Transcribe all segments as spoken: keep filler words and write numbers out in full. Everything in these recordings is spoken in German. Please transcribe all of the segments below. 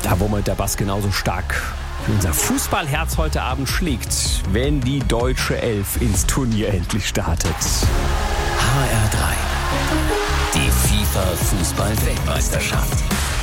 Da wummert der Bass genauso stark, wie unser Fußballherz heute Abend schlägt, wenn die deutsche Elf ins Turnier endlich startet. H R drei. Die FIFA-Fußball-Weltmeisterschaft.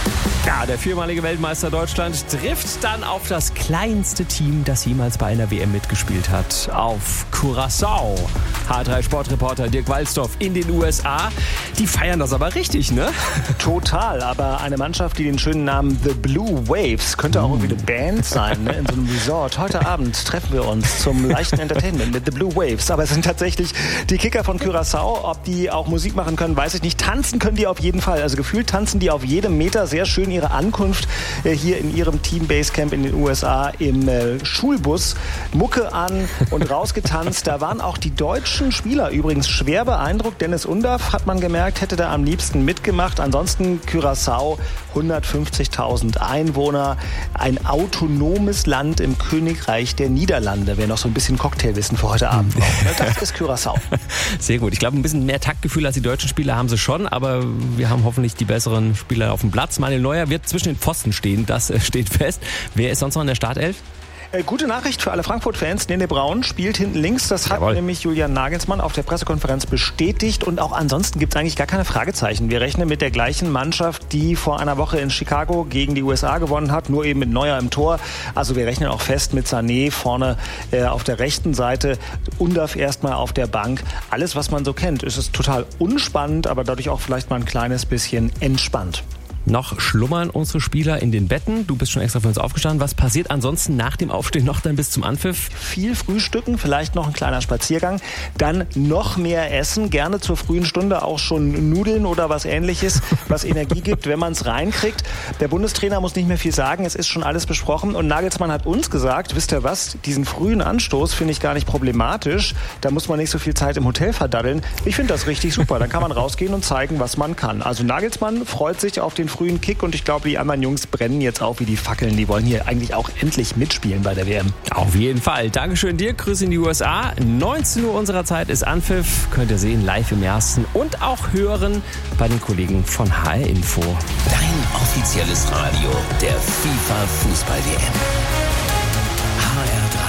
Ja, der viermalige Weltmeister Deutschland trifft dann auf das kleinste Team, das jemals bei einer W M mitgespielt hat, auf Curaçao. H drei Sportreporter Dirk Walzdorf in den U S A. Die feiern das aber richtig, ne? Total, aber eine Mannschaft, die den schönen Namen The Blue Waves, könnte auch irgendwie eine Band sein, ne? In so einem Resort. Heute Abend treffen wir uns zum leichten Entertainment mit The Blue Waves. Aber es sind tatsächlich die Kicker von Curaçao. Ob die auch Musik machen können, weiß ich nicht. Tanzen können die auf jeden Fall. Also gefühlt tanzen die auf jedem Meter. Sehr schön ihre Ankunft äh, hier in ihrem Team Basecamp in den U S A im äh, Schulbus. Mucke an und rausgetanzt. Da waren auch die deutschen Spieler übrigens schwer beeindruckt. Dennis Undaff, hat man gemerkt, hätte da am liebsten mitgemacht. Ansonsten Curaçao, hundertfünfzigtausend Einwohner, ein autonomes Land im Königreich der Niederlande. Wer noch so ein bisschen Cocktailwissen für heute Abend braucht. Das ist Curaçao. Sehr gut. Ich glaube, ein bisschen mehr Taktgefühl als die deutschen Spieler haben sie schon, aber wir haben hoffentlich die besseren Spieler auf dem Platz. Manuel Neuer wird zwischen den Pfosten stehen, das steht fest. Wer ist sonst noch in der Startelf? Äh, gute Nachricht für alle Frankfurt-Fans. Nene Braun spielt hinten links. Das hat Jawohl. nämlich Julian Nagelsmann auf der Pressekonferenz bestätigt. Und auch ansonsten gibt es eigentlich gar keine Fragezeichen. Wir rechnen mit der gleichen Mannschaft, die vor einer Woche in Chicago gegen die U S A gewonnen hat. Nur eben mit Neuer im Tor. Also wir rechnen auch fest mit Sané vorne äh, auf der rechten Seite. Undaff erstmal auf der Bank. Alles, was man so kennt. Es ist total unspannend, aber dadurch auch vielleicht mal ein kleines bisschen entspannt. Noch schlummern unsere Spieler in den Betten. Du bist schon extra für uns aufgestanden. Was passiert ansonsten nach dem Aufstehen noch dann bis zum Anpfiff? Viel frühstücken, vielleicht noch ein kleiner Spaziergang, dann noch mehr essen, gerne zur frühen Stunde auch schon Nudeln oder was Ähnliches, was Energie gibt, wenn man es reinkriegt. Der Bundestrainer muss nicht mehr viel sagen, es ist schon alles besprochen und Nagelsmann hat uns gesagt, wisst ihr was, diesen frühen Anstoß finde ich gar nicht problematisch, da muss man nicht so viel Zeit im Hotel verdaddeln. Ich finde das richtig super, dann kann man rausgehen und zeigen, was man kann. Also Nagelsmann freut sich auf den frühen Kick und ich glaube, die anderen Jungs brennen jetzt auch wie die Fackeln. Die wollen hier eigentlich auch endlich mitspielen bei der W M. Auf jeden Fall. Dankeschön dir. Grüße in die U S A. neunzehn Uhr unserer Zeit ist Anpfiff. Könnt ihr sehen live im Ersten und auch hören bei den Kollegen von H R Info. Dein offizielles Radio der FIFA Fußball-W M. H R drei.